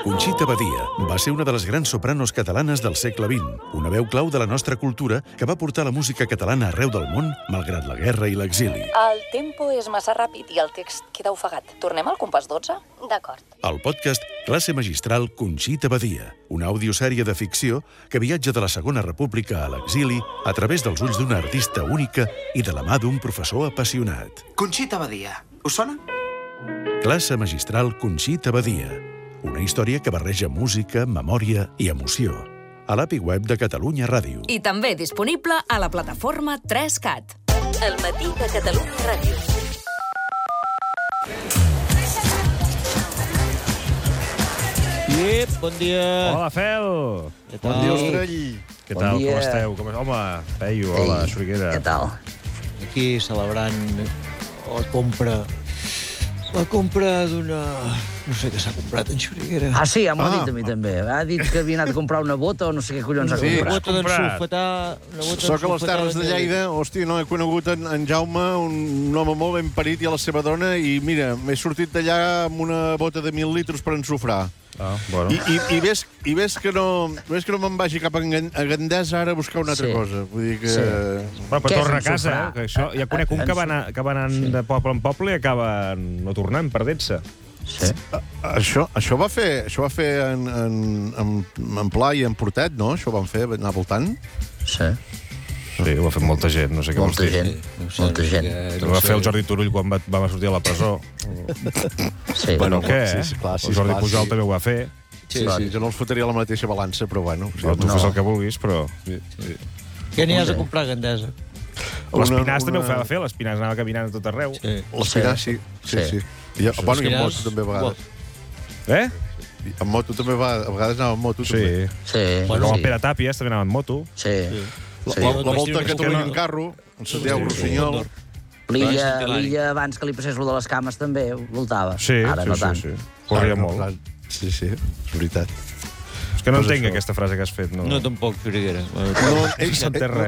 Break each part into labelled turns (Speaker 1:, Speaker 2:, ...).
Speaker 1: Conxita Badia va ser una de les grans sopranos catalanes del segle XX, una veu clau de la nostra cultura que va portar la música catalana arreu del món, malgrat la guerra i l'exili.
Speaker 2: El tempo és massa ràpid i el text queda ofegat. Tornem al compàs 12? D'acord.
Speaker 1: El podcast Classe Magistral Conxita Badia, una audiosèrie de ficció que viatja de la Segona República a l'exili a través dels ulls d'una artista única i de la mà d'un professor apassionat.
Speaker 3: Conxita Badia. Us sona?
Speaker 1: Classe Magistral Conxita Badia, una història que barreja música, memòria i emoció. A l'API web de Catalunya Ràdio.
Speaker 4: I també disponible a la plataforma 3CAT.
Speaker 2: El matí de Catalunya Ràdio.
Speaker 5: Iep, bon dia.
Speaker 6: Hola, Fel.
Speaker 5: Bon dia,
Speaker 6: Ostrell. Què tal, com esteu? Home, Peyu, hola, Xuriguera.
Speaker 7: Què tal?
Speaker 5: Aquí celebrant la compra d'una... No sé què s'ha comprat en Xuriguera.
Speaker 7: Ah, sí, m'ho ha dit a mi també. Ha dit que havia anat a comprar una bota o no sé què collons ha
Speaker 5: Una
Speaker 7: comprat.
Speaker 5: bota d'ensulfatar...
Speaker 8: Soc a les Terres de Lleida, hòstia, no he conegut en Jaume, un home molt ben parit, i a la seva dona, i mira, m'he sortit d'allà amb una bota de 1.000 litres per ensofrar.
Speaker 6: Ah, bueno.
Speaker 8: I ves que no me'n vagi cap a Gandesa ara a buscar una altra cosa. Vull dir que...
Speaker 6: Bueno, però
Speaker 7: Què és
Speaker 6: torna a casa,
Speaker 7: ensofrar?
Speaker 6: que això... Ja conec un que va anant de poble en poble i acaba no tornant, perdent-se.
Speaker 7: Sí.
Speaker 8: Això va fer en Pla i en Portet, no? Això ho van fer, anar voltant.
Speaker 7: Sí.
Speaker 6: Sí, ho ha fet molta gent, no sé què vols
Speaker 7: Molta
Speaker 6: dir.
Speaker 7: gent. Molta gent.
Speaker 6: Ho va fer el Jordi Turull quan va sortir a la presó.
Speaker 7: Sí.
Speaker 6: Bueno, què?
Speaker 8: sí, clar, sí,
Speaker 6: El Jordi
Speaker 8: clar,
Speaker 6: Pujol
Speaker 8: sí.
Speaker 6: també ho va fer.
Speaker 8: Sí, jo no els fotria la mateixa balança, però bueno. Sí.
Speaker 6: Però tu fes el que vulguis, però...
Speaker 5: Què n'hi has a comprar a Gandesa?
Speaker 6: L'Espinàs també ho va fer, l'Espinàs anava caminant a tot arreu.
Speaker 5: Sí.
Speaker 8: L'Espinàs, sí. I, bueno, i en moto també a vegades. En moto també a vegades anava en moto. També.
Speaker 6: Sí.
Speaker 7: Sí.
Speaker 6: Com
Speaker 7: sí.
Speaker 6: el Pere Tàpies també anava en moto.
Speaker 7: Sí.
Speaker 8: La volta a Catalunya en carro, en Santiago Rossinyol.
Speaker 7: L'Illa, abans que li passés lo de les cames, també voltava.
Speaker 6: Sí,
Speaker 7: Ara no tant.
Speaker 6: sí. Corria molt.
Speaker 8: Sí, és veritat.
Speaker 6: És que no entenc aquesta frase que has fet.
Speaker 5: No, tampoc, Xuriguera.
Speaker 6: No s'entén res.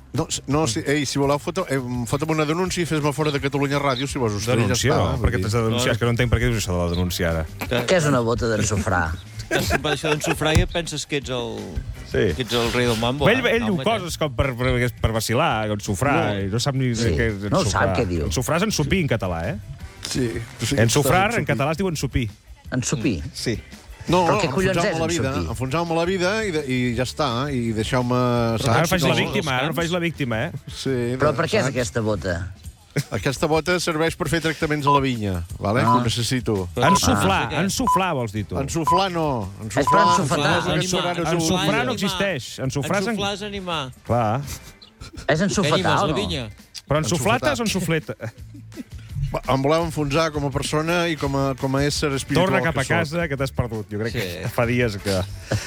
Speaker 8: Si voleu, fota'm una denúncia i fes-me fora de Catalunya Ràdio, si vols.
Speaker 6: Denúncia, no? Per què t'has de denunciar? És que no entenc per què dius això de la denúncia, ara.
Speaker 7: Què és una bota d'ensofrar?
Speaker 5: Per això d'ensofrar ja penses que ets el rei del mambo.
Speaker 6: Ell diu coses com per vacilar, ensofrar, i no sap ni què és ensofrar.
Speaker 7: No sap què diu.
Speaker 6: Ensofrar és ensopir en català, eh?
Speaker 8: Sí.
Speaker 6: Ensofrar en català es diu ensopir.
Speaker 7: Ensopir?
Speaker 8: Sí. No,
Speaker 7: però què collons és ensopir?
Speaker 8: Enfonseu-me la vida i ja està, i deixeu-me...
Speaker 6: Ara no faig la víctima, eh?
Speaker 8: Sí,
Speaker 7: Però per què és aquesta bota?
Speaker 8: Aquesta bota serveix per fer tractaments a la vinya, vale? Que ho necessito.
Speaker 6: Ensoflar, vols dir tu.
Speaker 8: Ensoflar no.
Speaker 7: És per ensofetar.
Speaker 6: Ensofrar no existeix.
Speaker 5: Ensoflar és animar.
Speaker 6: Clar.
Speaker 7: És ensofetar o no?
Speaker 6: Però ensoflates o ensofleta?
Speaker 8: Em voleu enfonsar com a persona i com a ésser espiritual.
Speaker 6: Torna cap a casa, que t'has perdut. Jo crec que fa dies que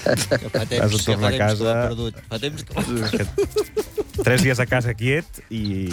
Speaker 6: has de tornar a casa.
Speaker 5: Fa temps que...
Speaker 6: 3 dies a casa quiet i...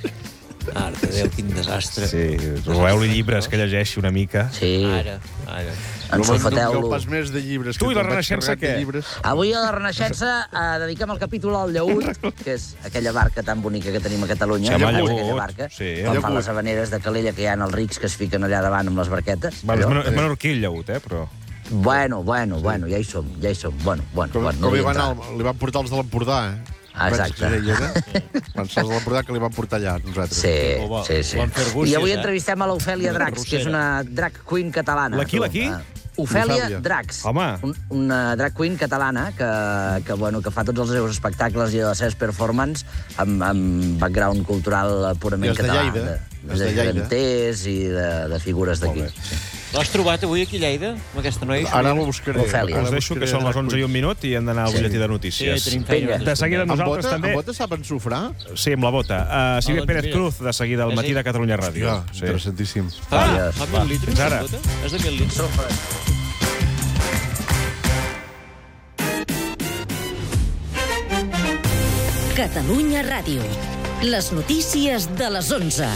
Speaker 5: Ara, Déu, quin desastre.
Speaker 6: Sí, robeu-li llibres que llegeixi una mica.
Speaker 7: Sí.
Speaker 5: Ara.
Speaker 7: Ensofeteu-lo.
Speaker 8: No pas més de llibres.
Speaker 6: Tu i la Renaixença, què?
Speaker 7: Avui a la Renaixença dediquem el capítol al llaüt, que és aquella barca tan bonica que tenim a Catalunya.
Speaker 6: Sí,
Speaker 7: aquella barca,
Speaker 6: llaüt.
Speaker 7: com fan les habaneres de Calella, que hi ha els rics que es fiquen allà davant amb les barquetes.
Speaker 6: Bueno, és menorquí el llaüt, però...
Speaker 7: Bueno, ja hi som. Bueno,
Speaker 8: Com li van portar els de l'Empordà, eh?
Speaker 7: Exacte.
Speaker 8: Van ser els de l'Empordà que li van portar allà, nosaltres.
Speaker 7: Sí. I avui entrevistem a l'Ofèlia Dracs, que és una drag queen catalana.
Speaker 6: L'Aqui?
Speaker 7: Ofèlia Dracs.
Speaker 6: Home.
Speaker 7: Una drag queen catalana que fa tots els seus espectacles i les seves performances amb background cultural purament català.
Speaker 8: Des de Lleida.
Speaker 7: Geganters i de figures d'aquí.
Speaker 5: L'has trobat avui aquí a Lleida, amb aquesta noia?
Speaker 8: Ara la buscaré.
Speaker 7: Ofèlia.
Speaker 6: Us deixo que són les 11 i 1 minut i hem d'anar al butlletí de notícies. De seguida nosaltres també...
Speaker 8: Amb bota sap ensofrar?
Speaker 6: Sí, amb la bota. Sílvia Pérez Cruz, de seguida al matí de Catalunya Ràdio.
Speaker 8: Interessantíssim.
Speaker 5: Fa 1.000 litres,
Speaker 6: fins ara.
Speaker 5: la bota? És de 1.000 litres.
Speaker 4: Catalunya Ràdio. Les notícies de les 11.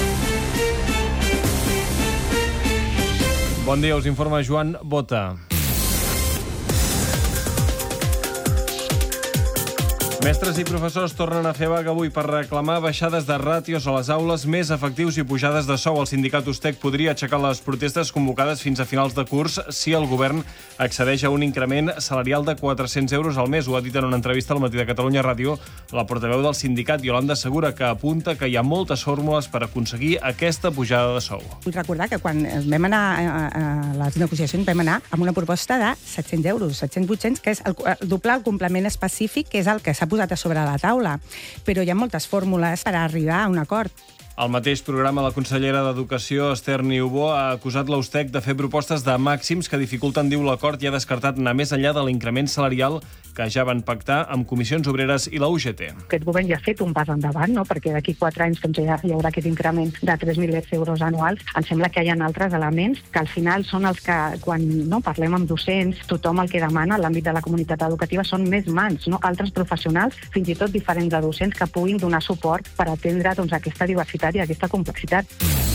Speaker 9: Bon dia, us informa Joan Bota. Mestres i professors tornen a fer vaga avui per reclamar baixades de ràtios a les aules, més efectius i pujades de sou. El sindicat USTEC podria aixecar les protestes convocades fins a finals de curs si el govern accedeix a un increment salarial de 400 euros al mes. Ho ha dit en una entrevista al Matí de Catalunya Ràdio la portaveu del sindicat, Yolanda Segura, que apunta que hi ha moltes fórmules per aconseguir aquesta pujada de sou.
Speaker 10: Vull recordar que quan vam anar a les negociacions vam anar amb una proposta de 700 euros, 700-800, que és doblar el complement específic, que és el que s'ha posat a sobre la taula, però hi ha moltes fórmules per arribar a un acord.
Speaker 9: Al mateix programa, la consellera d'Educació, Esther Niubó, ha acusat l'USTEC de fer propostes de màxims que dificulten, diu l'acord, i ha descartat anar més enllà de l'increment salarial que ja van pactar amb Comissions Obreres i la UGT.
Speaker 11: Aquest govern ja ha fet un pas endavant, no? Perquè d'aquí 4 anys ja hi haurà aquest increment de 3.000 euros anuals. Em sembla que hi ha altres elements que al final són els que, quan parlem amb docents, tothom el que demana en l'àmbit de la comunitat educativa són més mans, no? Altres professionals, fins i tot diferents de docents, que puguin donar suport per atendre aquesta diversitat i aquesta complexitat.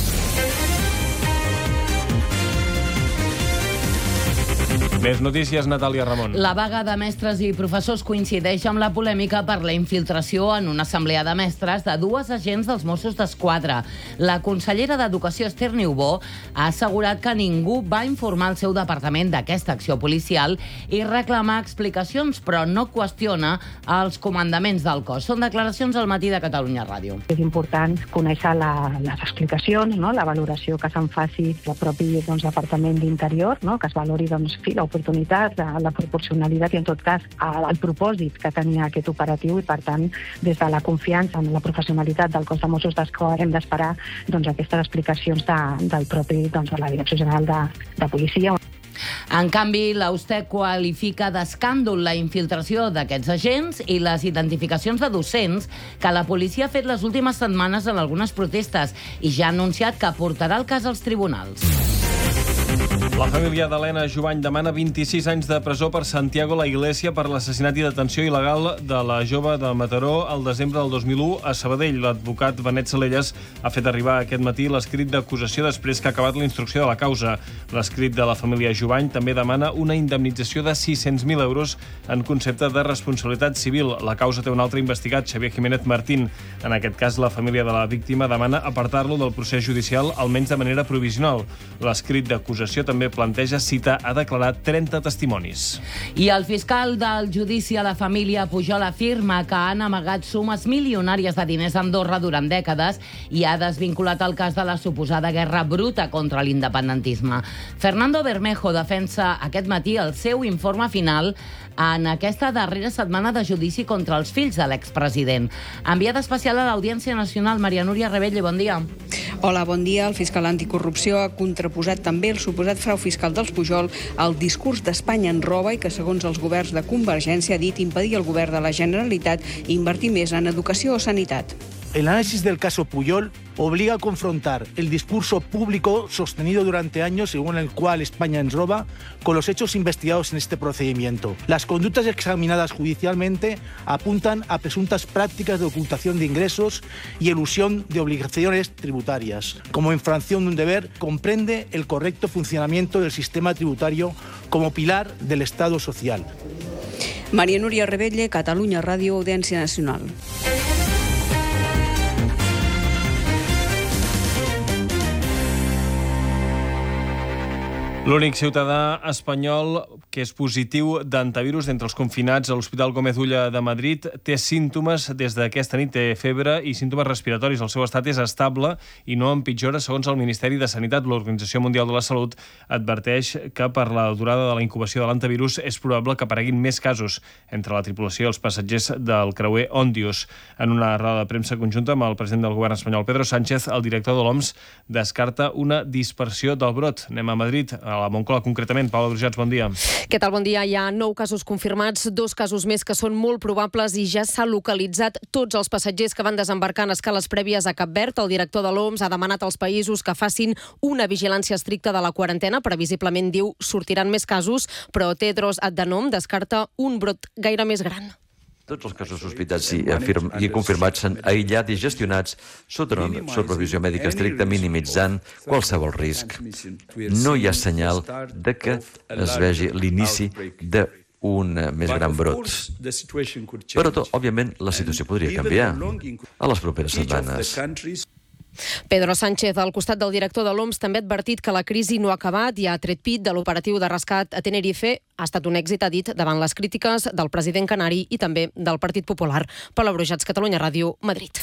Speaker 9: Més notícies, Natàlia Ramon.
Speaker 12: La vaga de mestres i professors coincideix amb la polèmica per la infiltració en una assemblea de mestres de 2 agents dels Mossos d'Esquadra. La consellera d'Educació, Esther Niubó, ha assegurat que ningú va informar el seu departament d'aquesta acció policial i reclamar explicacions, però no qüestiona els comandaments del cos. Són declaracions al Matí de Catalunya Ràdio.
Speaker 11: És important conèixer les explicacions, no? La valoració que se'n faci el propi Departament d'Interior, no? Que es valori l'oportunitat, la proporcionalitat i, en tot cas, el propòsit que tenia aquest operatiu i, per tant, des de la confiança en la professionalitat del cos de Mossos d'Esquadra hem d'esperar aquestes explicacions del propi, de la Direcció General de Policia.
Speaker 12: En canvi, la USTEC qualifica d'escàndol la infiltració d'aquests agents i les identificacions de docents que la policia ha fet les últimes setmanes en algunes protestes i ja ha anunciat que portarà el cas als tribunals.
Speaker 9: La família d'Helena Jubany demana 26 anys de presó per Santiago La Iglesia per l'assassinat i detenció il·legal de la jove de Mataró el desembre del 2001 a Sabadell. L'advocat Benet Salelles ha fet arribar aquest matí l'escrit d'acusació després que ha acabat la instrucció de la causa. L'escrit de la família Jubany també demana una indemnització de 600.000 euros en concepte de responsabilitat civil. La causa té un altre investigat, Xavier Jiménez Martín. En aquest cas, la família de la víctima demana apartar-lo del procés judicial, almenys de manera provisional. L'escrit d'acusació també planteja citar a declarar 30 testimonis.
Speaker 12: I el fiscal del judici a la família Pujol afirma que han amagat sumes milionàries de diners a Andorra durant dècades i ha desvinculat el cas de la suposada guerra bruta contra l'independentisme. Fernando Bermejo defensa aquest matí el seu informe final en aquesta darrera setmana de judici contra els fills de l'expresident. Enviada especial a l'Audiència Nacional, Maria Núria Rebell, bon dia.
Speaker 13: Hola, bon dia. El fiscal anticorrupció ha contraposat també el suposat frau fiscal dels Pujol al discurs d'Espanya en roba i que, segons els governs de Convergència, ha dit impedir al govern de la Generalitat invertir més en educació o sanitat.
Speaker 14: El análisis del caso Pujol obliga a confrontar el discurso público sostenido durante años según el cual España ens roba con los hechos investigados en este procedimiento. Las conductas examinadas judicialmente apuntan a presuntas prácticas de ocultación de ingresos y elusión de obligaciones tributarias. Como infracción de un deber, comprende el correcto funcionamiento del sistema tributario como pilar del Estado social.
Speaker 13: Maria Núria Rebell, Catalunya Ràdio, Audiència Nacional.
Speaker 9: L'únic ciutadà espanyol que és positiu d'antivirus d'entre els confinats a l'Hospital Gómez Ulla de Madrid té símptomes des d'aquesta nit, té febre i símptomes respiratoris. El seu estat és estable i no empitjora, segons el Ministeri de Sanitat. L'Organització Mundial de la Salut adverteix que per la durada de la incubació de l'antivirus és probable que apareguin més casos entre la tripulació i els passatgers del creuer Ondius. En una roda de premsa conjunta amb el president del govern espanyol, Pedro Sánchez, el director de l'OMS descarta una dispersió del brot. Anem a Madrid, a la Moncloa concretament. Paula Brujats, bon dia.
Speaker 15: Què tal? Bon dia. Hi ha 9 casos confirmats, 2 casos més que són molt probables i ja s'ha localitzat tots els passatgers que van desembarcar en escales prèvies a Cap Verd. El director de l'OMS ha demanat als països que facin una vigilància estricta de la quarantena. Previsiblement, diu, sortiran més casos, però Tedros Adhanom descarta un brot gaire més gran.
Speaker 16: Tots els casos sospitats i confirmats s'han aïllat i gestionats sota una supervisió mèdica estricta, minimitzant qualsevol risc. No hi ha senyal de que es vegi l'inici un més gran brot. Però, òbviament, la situació podria canviar a les properes setmanes.
Speaker 15: Pedro Sánchez, al costat del director de l'OMS, també ha advertit que la crisi no ha acabat i ha tret pit de l'operatiu de rescat a Tenerife. Ha estat un èxit, ha dit, davant les crítiques del president canari i també del Partit Popular. Paula Brujats, Catalunya Ràdio, Madrid.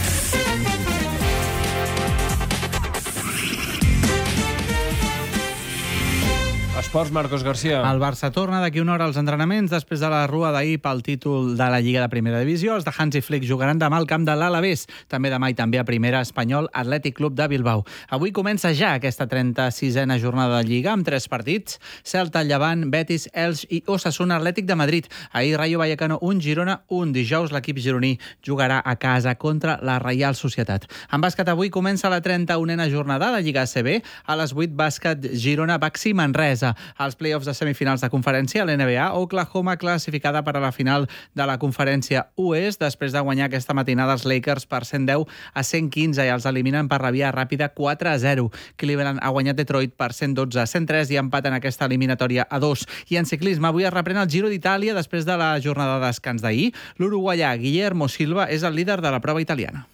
Speaker 9: Esports, Marcos García.
Speaker 17: El Barça torna d'aquí una hora als entrenaments després de la rua d'ahir pel títol de la Lliga de Primera Divisió. Els de Hansi Flick jugaran demà al camp de l'Alavés. També demà i també a Primera Espanyol Atlètic Club de Bilbao. Avui comença ja aquesta 36a jornada de Lliga amb 3 partits. Celta, Llevant, Betis, Elx i Osasuna Atlètic de Madrid. Ahir Rayo Vallecano 1, Girona 1. Dijous l'equip gironí jugarà a casa contra la Reial Societat. En bàsquet avui comença la 31a jornada de Lliga ACB. A les 8 bàsquet Girona, Baxi, Manresa. Als play-offs de semifinals de conferència, l'NBA, Oklahoma classificada per a la final de la conferència Oest després de guanyar aquesta matinada els Lakers per 110 a 115 i els eliminen per la via ràpida 4-0. Cleveland ha guanyat Detroit per 112 a 103 i empaten aquesta eliminatòria a 2. I en ciclisme, avui es reprèn el Giro d'Itàlia després de la jornada de descans d'ahir. L'uruguaià Guillermo Silva és el líder de la prova italiana.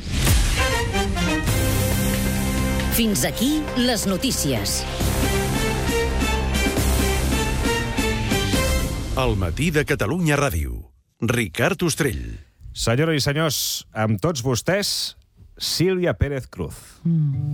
Speaker 4: Fins aquí les notícies.
Speaker 1: El matí de Catalunya Ràdio. Ricard Ostrell.
Speaker 6: Senyores i senyors, amb tots vostès, Sílvia Pérez Cruz.